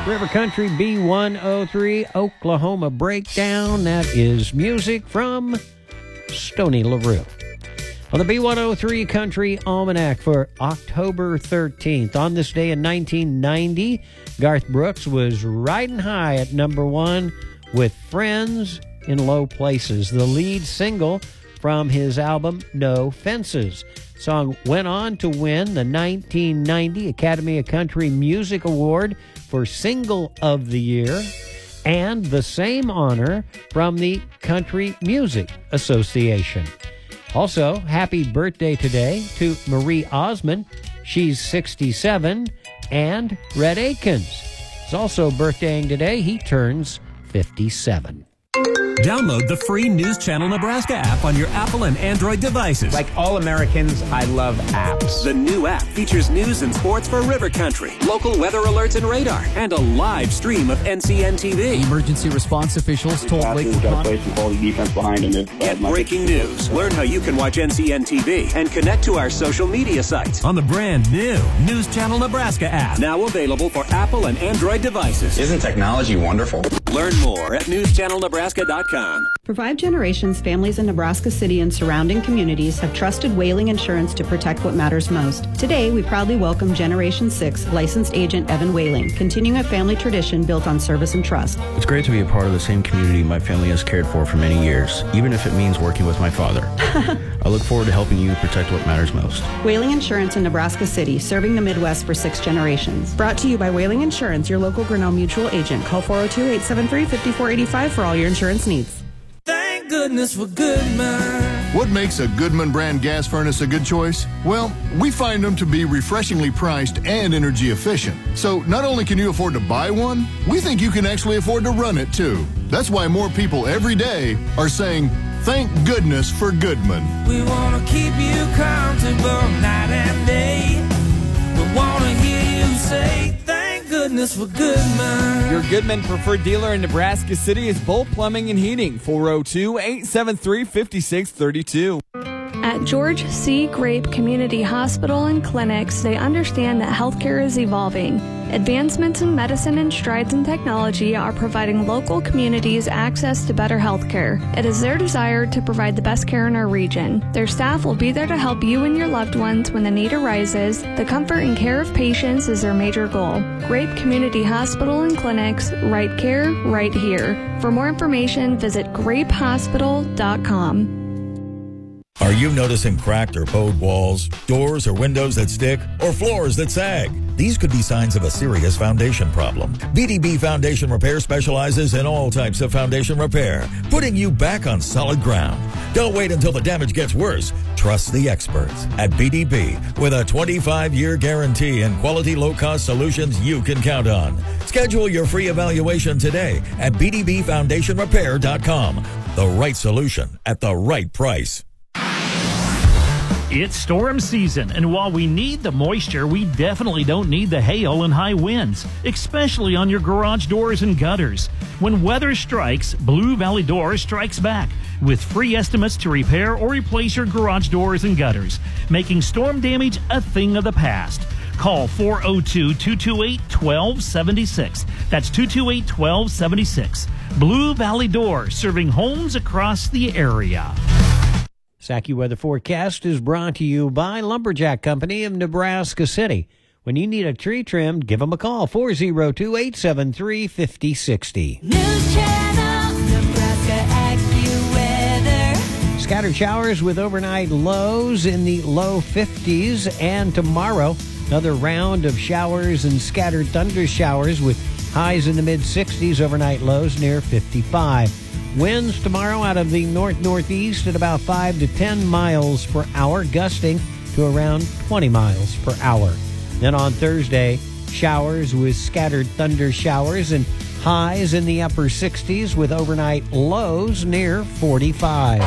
River Country B103 Oklahoma Breakdown. That is music from Stoney LaRue. On the B103 Country Almanac for October 13th. On this day in 1990, Garth Brooks was riding high at number one with Friends in Low Places, the lead single from his album No Fences. The song went on to win the 1990 Academy of Country Music Award for Single of the Year and the same honor from the Country Music Association. Also, happy birthday today to Marie Osmond. She's 67. And Red Akins is also birthdaying today. He turns 57. Download the free News Channel Nebraska app on your Apple and Android devices. Like all Americans, I love apps. The new app features news and sports for River Country, local weather alerts and radar, and a live stream of NCN TV. Emergency response officials told Lake Get breaking news. Learn how you can watch NCN TV and connect to our social media sites on the brand new News Channel Nebraska app. Now available for Apple and Android devices. Isn't technology wonderful? Learn more at newschannelnebraska.com. For 5 generations, families in Nebraska City and surrounding communities have trusted Whaling Insurance to protect what matters most. Today, we proudly welcome Generation 6 licensed agent Evan Whaling, continuing a family tradition built on service and trust. It's great to be a part of the same community my family has cared for many years, even if it means working with my father. I look forward to helping you protect what matters most. Whaling Insurance in Nebraska City, serving the Midwest for 6 generations. Brought to you by Whaling Insurance, your local Grinnell Mutual agent. Call 402-873-5485 for all your insurance needs. Thank goodness for Goodman. What makes a Goodman brand gas furnace a good choice? Well, we find them to be refreshingly priced and energy efficient. So not only can you afford to buy one, we think you can actually afford to run it too. That's why more people every day are saying, thank goodness for Goodman. We want to keep you comfortable night and day. We want to hear you say, thank goodness for Goodman. Your Goodman preferred dealer in Nebraska City is Bolt Plumbing and Heating, 402-873-5632. At George C. Grape Community Hospital and Clinics, they understand that healthcare is evolving. Advancements in medicine and strides in technology are providing local communities access to better healthcare. It is their desire to provide the best care in our region. Their staff will be there to help you and your loved ones when the need arises. The comfort and care of patients is their major goal. Grape Community Hospital and Clinics, right care, right here. For more information, visit grapehospital.com. Are you noticing cracked or bowed walls, doors or windows that stick, or floors that sag? These could be signs of a serious foundation problem. BDB Foundation Repair specializes in all types of foundation repair, putting you back on solid ground. Don't wait until the damage gets worse. Trust the experts at BDB with a 25-year guarantee and quality low-cost solutions you can count on. Schedule your free evaluation today at bdbfoundationrepair.com. The right solution at the right price. It's storm season, and while we need the moisture, we definitely don't need the hail and high winds, especially on your garage doors and gutters. When weather strikes, Blue Valley Doors strikes back with free estimates to repair or replace your garage doors and gutters, making storm damage a thing of the past. Call 402-228-1276. That's 228-1276. Blue Valley Doors, serving homes across the area. AccuWeather forecast is brought to you by Lumberjack Company of Nebraska City. When you need a tree trimmed, give them a call, 402-873-5060. News Channel Nebraska AccuWeather. Scattered showers with overnight lows in the low 50s, and tomorrow, another round of showers and scattered thunder showers with highs in the mid-60s, overnight lows near 55. Winds tomorrow out of the north-northeast at about 5 to 10 miles per hour, gusting to around 20 miles per hour. Then on Thursday, showers with scattered thunder showers and highs in the upper 60s with overnight lows near 45.